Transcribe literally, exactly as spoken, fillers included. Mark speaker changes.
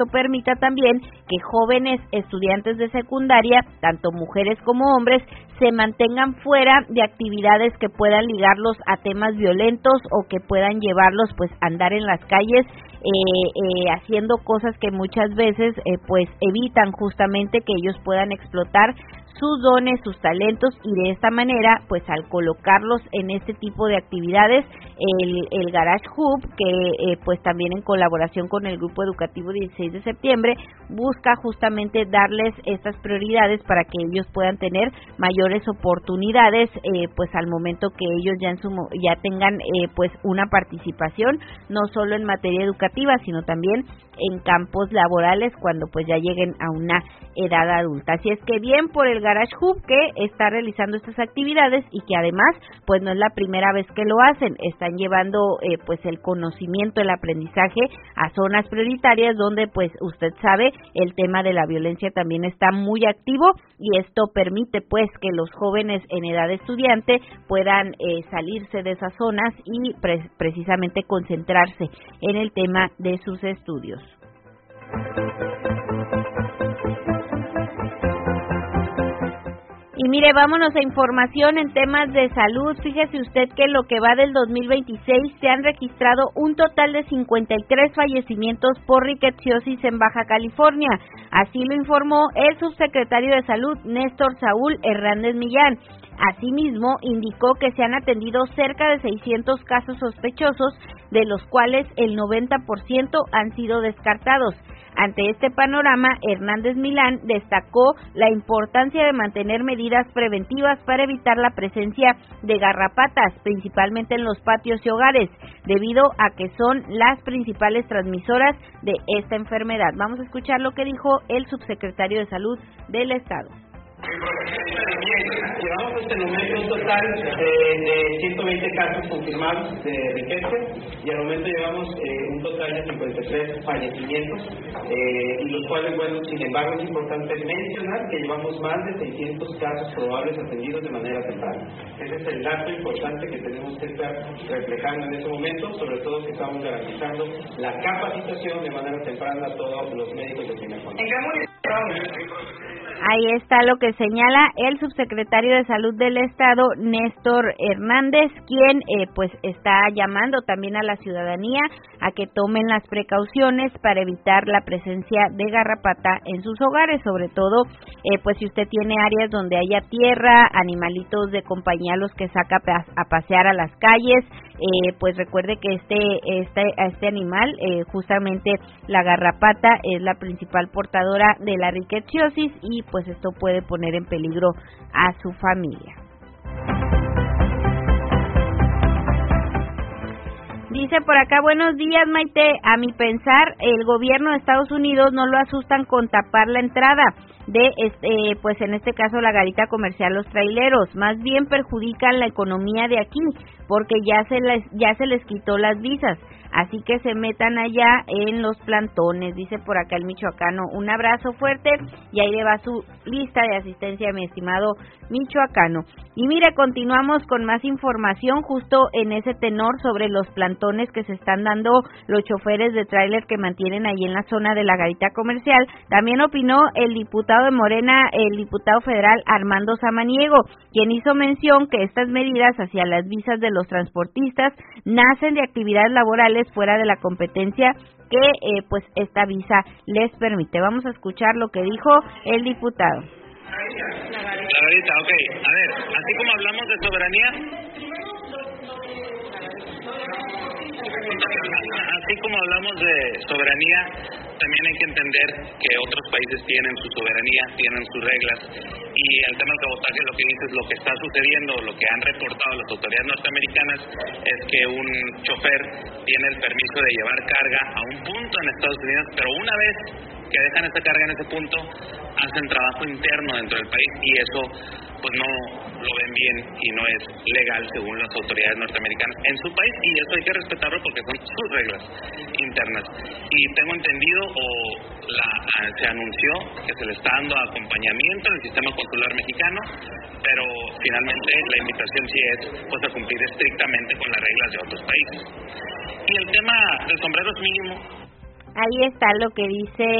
Speaker 1: esto permita también que jóvenes estudiantes de secundaria, tanto mujeres como hombres, se mantengan fuera de actividades que puedan ligarlos a temas violentos o que puedan llevarlos pues a andar en las calles eh, eh, haciendo cosas que muchas veces eh, pues evitan justamente que ellos puedan explotar sus dones, sus talentos, y de esta manera, pues al colocarlos en este tipo de actividades, el, el Garage Hub, que eh, pues también en colaboración con el Grupo Educativo dieciséis de septiembre, busca justamente darles estas prioridades para que ellos puedan tener mayores oportunidades, eh, pues al momento que ellos ya en su ya tengan eh, pues una participación, no solo en materia educativa, sino también en campos laborales cuando pues ya lleguen a una edad adulta. Así es que bien por el Garage Hub, que está realizando estas actividades y que además pues no es la primera vez que lo hacen, están llevando eh, pues el conocimiento, el aprendizaje a zonas prioritarias donde pues usted sabe el tema de la violencia también está muy activo, y esto permite pues que los jóvenes en edad estudiante puedan eh, salirse de esas zonas y pre- precisamente concentrarse en el tema de sus estudios. Y mire, vámonos a información en temas de salud. Fíjese usted que en lo que va del dos mil veintiséis se han registrado un total de cincuenta y tres fallecimientos por rickettsiosis en Baja California. Así lo informó el subsecretario de Salud, Néstor Saúl Hernández Millán. Asimismo, indicó que se han atendido cerca de seiscientos casos sospechosos, de los cuales el noventa por ciento han sido descartados. Ante este panorama, Hernández Millán destacó la importancia de mantener medidas preventivas para evitar la presencia de garrapatas, principalmente en los patios y hogares, debido a que son las principales transmisoras de esta enfermedad. Vamos a escuchar lo que dijo el subsecretario de Salud del Estado.
Speaker 2: Llevamos hasta el momento un total de, de ciento veinte casos confirmados de riqueza, y al momento llevamos eh, un total de cincuenta y tres fallecimientos, eh, y los cuales, bueno, sin embargo es importante mencionar que llevamos más de seiscientos casos probables atendidos de manera temprana. Ese es el dato importante que tenemos que estar reflejando en este momento, sobre todo que estamos garantizando la capacitación de manera temprana a todos los médicos de primer contacto.
Speaker 1: Ahí está lo que señala el subsecretario de Salud del Estado, Néstor Hernández, quien eh, pues está llamando también a la ciudadanía a que tomen las precauciones para evitar la presencia de garrapata en sus hogares, sobre todo eh, pues si usted tiene áreas donde haya tierra, animalitos de compañía los que saca a pasear a las calles, eh, pues recuerde que este este este animal, eh, justamente la garrapata, es la principal portadora de la rickettsiosis, y pues esto puede poner en peligro a su familia. Dice por acá, buenos días Maite, a mi pensar el gobierno de Estados Unidos no lo asustan con tapar la entrada de este, pues en este caso la garita comercial, los traileros, más bien perjudican la economía de aquí porque ya se les ya se les quitó las visas, así que se metan allá en los plantones, dice por acá el michoacano. Un abrazo fuerte, y ahí le va su lista de asistencia, mi estimado michoacano. Y mire, continuamos con más información justo en ese tenor sobre los plantones que se están dando los choferes de tráiler que mantienen ahí en la zona de la garita comercial. También opinó el diputado de Morena, el diputado federal Armando Samaniego, quien hizo mención que estas medidas hacia las visas de los transportistas nacen de actividades laborales fuera de la competencia que eh, pues esta visa les permite. Vamos a escuchar lo que dijo el diputado.
Speaker 3: La garita, ok. A ver, así como hablamos de soberanía, así como hablamos de soberanía, también hay que entender que otros países tienen su soberanía, tienen sus reglas, y el tema del cabotaje lo que dice es lo que está sucediendo, lo que han reportado las autoridades norteamericanas es que un chofer tiene el permiso de llevar carga a un punto en Estados Unidos, pero una vez que dejan esta carga en ese punto, hacen trabajo interno dentro del país, y eso pues no lo ven bien y no es legal según las autoridades norteamericanas en su país, y eso hay que respetarlo porque son sus reglas internas. Y tengo entendido, o la, se anunció que se le está dando acompañamiento en el sistema consular mexicano, pero finalmente la invitación sí es pues a cumplir estrictamente con las reglas de otros países. Y el tema del sombrero es mínimo.
Speaker 1: Ahí está lo que dice